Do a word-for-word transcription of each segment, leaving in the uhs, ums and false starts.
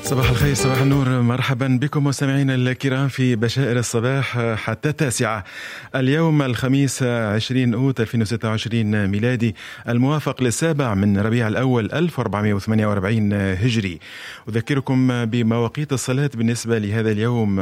صباح الخير، صباح النور، مرحبا بكم مستمعينا الكرام في بشائر الصباح حتى التاسعة. اليوم الخميس عشرين أوت ألفين وستة وعشرين ميلادي، الموافق للسابع من ربيع الأول ألف وأربعمائة وثمانية وأربعين هجري. أذكركم بمواقيت الصلاة بالنسبة لهذا اليوم.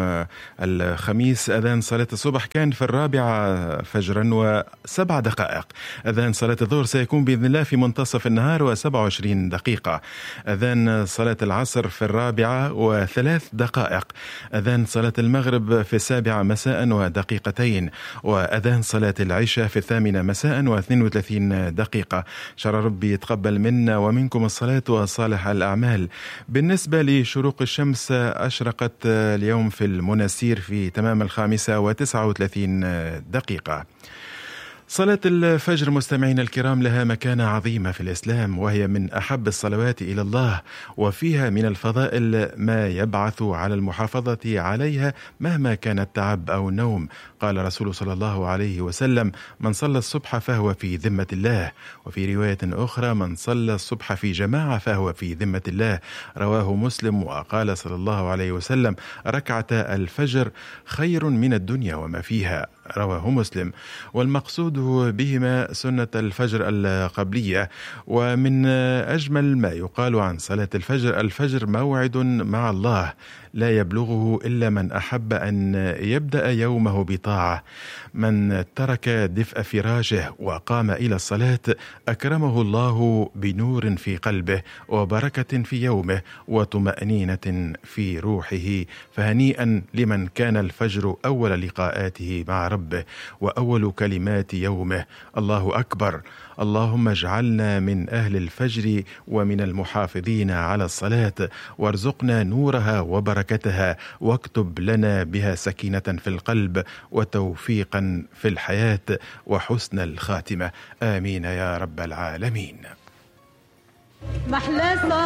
الخميس أذان صلاة الصبح كان في الرابعة فجرا وسبع دقائق. أذان صلاة الظهر سيكون بإذن الله في منتصف النهار وسبع وعشرين دقيقة. أذان صلاة العصر في الرابعة وثلاث دقائق. أذان صلاة المغرب في السابعة مساء ودقيقتين. وأذان صلاة العشاء في الثامنة مساء واثنين وثلاثين دقيقة. شرع ربي يتقبل منا ومنكم الصلاة وصالح الأعمال. بالنسبة لشروق الشمس، أشرقت اليوم في المناسير في تمام الخامسة وتسعة وثلاثين دقيقة. صلاة الفجر مستمعين الكرام لها مكانة عظيمة في الإسلام، وهي من أحب الصلوات إلى الله، وفيها من الفضائل ما يبعث على المحافظة عليها مهما كان التعب أو النوم. قال رسول صلى الله عليه وسلم: من صلى الصبح فهو في ذمة الله. وفي رواية أخرى: من صلى الصبح في جماعة فهو في ذمة الله. رواه مسلم. وقال صلى الله عليه وسلم: ركعة الفجر خير من الدنيا وما فيها. رواه مسلم. والمقصود بهما سنة الفجر القبلية. ومن أجمل ما يقال عن صلاة الفجر: الفجر موعد مع الله لا يبلغه إلا من أحب أن يبدأ يومه بطاعة. من ترك دفء فراشه وقام إلى الصلاة أكرمه الله بنور في قلبه وبركة في يومه وطمأنينة في روحه. فهنيئا لمن كان الفجر أول لقاءاته مع ربه وأول كلمات يومه. الله أكبر. اللهم اجعلنا من أهل الفجر ومن المحافظين على الصلاة، وارزقنا نورها وبركتها، واكتب لنا بها سكينة في القلب وتوفيقا في الحياة وحسن الخاتمة. آمين يا رب العالمين.